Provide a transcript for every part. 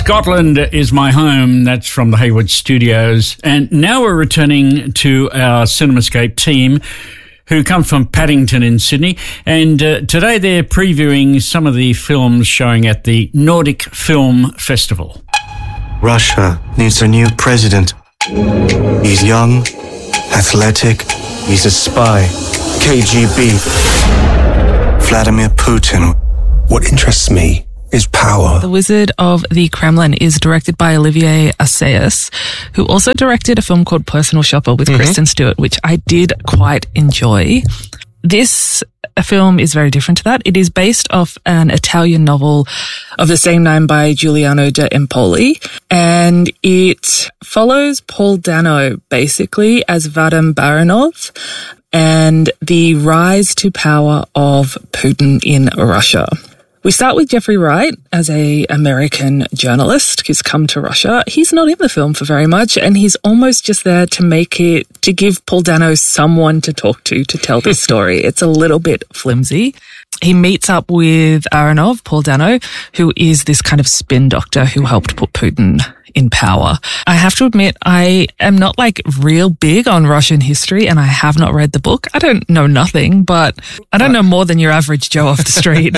Scotland is my home. That's from the Hayward Studios. And now we're returning to our CinemaScape team who come from Paddington in Sydney. And today they're previewing some of the films showing at the Nordic Film Festival. Russia needs a new president. He's young, athletic, he's a spy. KGB. Vladimir Putin. What interests me is power. The Wizard of the Kremlin is directed by Olivier Assayas, who also directed a film called Personal Shopper with Kristen Stewart, which I did quite enjoy. This film is very different to that. It is based off an Italian novel of the same name by Giuliano de Empoli, and it follows Paul Dano basically as Vadim Baranov and the rise to power of Putin in Russia. We start with Jeffrey Wright as an American journalist who's come to Russia. He's not in the film for very much, and he's almost just there to give Paul Dano someone to talk to tell this story. It's a little bit flimsy. He meets up with Baranov, Paul Dano, who is this kind of spin doctor who helped put Putin in power. I have to admit, I am not real big on Russian history, and I have not read the book. I don't know nothing, but I don't know more than your average Joe off the street.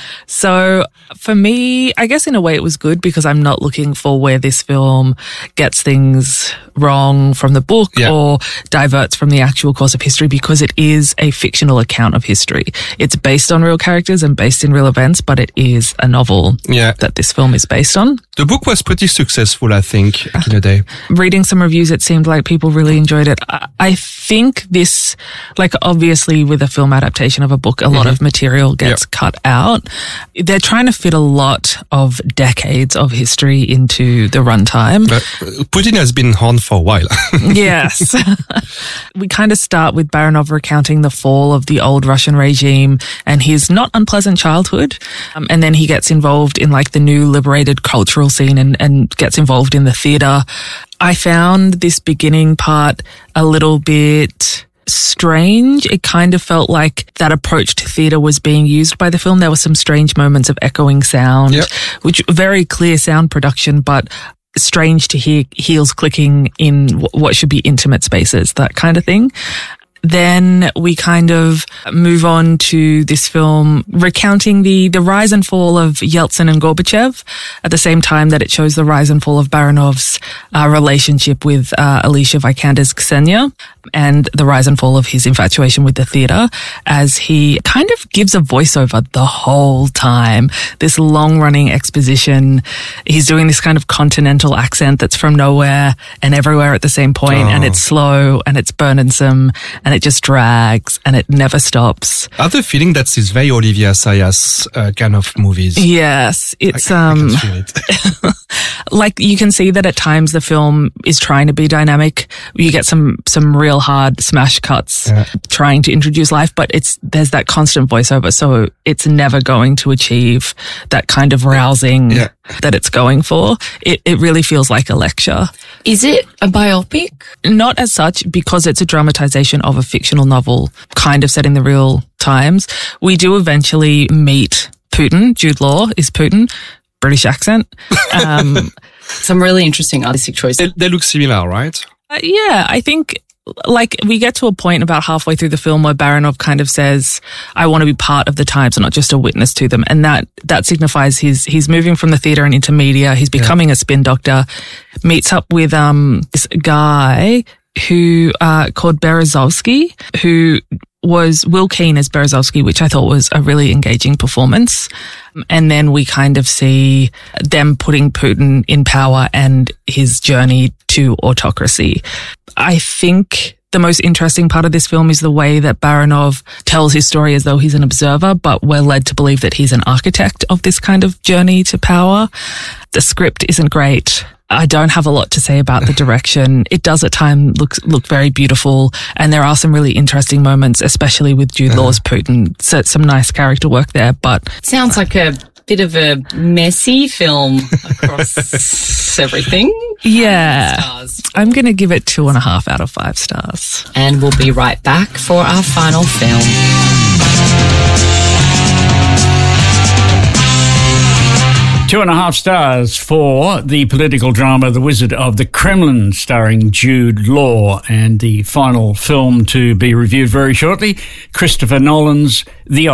So for me, I guess in a way it was good because I'm not looking for where this film gets things wrong from the book or diverts from the actual course of history, because it is a fictional account of history. It's based on real characters and based in real events, but it is a novel that this film is based on. The book was pretty successful, I think, back in the day. Reading some reviews, it seemed like people really enjoyed it. I think this, obviously with a film adaptation of a book, a lot of material gets cut out. They're trying to fit a lot of decades of history into the runtime. Putin has been on for a while. Yes. We kind of start with Baranov recounting the fall of the old Russian regime and his not unpleasant childhood. And then he gets involved in the new liberated cultural scene and gets involved in the theatre. I found this beginning part a little bit strange. It kind of felt like that approach to theatre was being used by the film. There were some strange moments of echoing sound, which very clear sound production, but strange to hear heels clicking in what should be intimate spaces, that kind of thing. Then we kind of move on to this film recounting the rise and fall of Yeltsin and Gorbachev at the same time that it shows the rise and fall of Baranov's relationship with Alicia Vikander's Ksenia and the rise and fall of his infatuation with the theatre, as he kind of gives a voiceover the whole time. This long-running exposition. He's doing this kind of continental accent that's from nowhere and everywhere at the same point, and it's slow and it's burdensome and it just drags and it never stops. I have the feeling that's his very Olivier Assayas kind of movies. Yes, it's I can feel it. you can see that at times the film is trying to be dynamic. You get some real hard smash cuts trying to introduce life, but there's that constant voiceover, so it's never going to achieve that kind of rousing that it's going for. It really feels like a lecture. Is it a biopic? Not as such, because it's a dramatization of a fictional novel kind of set in the real times. We do eventually meet Putin. Jude Law is Putin. British accent. Some really interesting artistic choices. They look similar, right? I think we get to a point about halfway through the film where Baranov kind of says, I want to be part of the times and not just a witness to them. And that signifies he's moving from the theatre and into media. He's becoming a spin doctor, meets up with this guy who called Berezovsky, who was Will Keane as Berezovsky, which I thought was a really engaging performance. And then we kind of see them putting Putin in power and his journey to autocracy. I think the most interesting part of this film is the way that Baranov tells his story as though he's an observer, but we're led to believe that he's an architect of this kind of journey to power. The script isn't great. I don't have a lot to say about the direction. It does at times look very beautiful, and there are some really interesting moments, especially with Jude Law's Putin. So some nice character work there, but sounds like a bit of a messy film across everything. Yeah. Stars. I'm going to give it 2.5 out of 5 stars. And we'll be right back for our final film. 2.5 stars for the political drama The Wizard of the Kremlin, starring Jude Law. And the final film to be reviewed very shortly, Christopher Nolan's The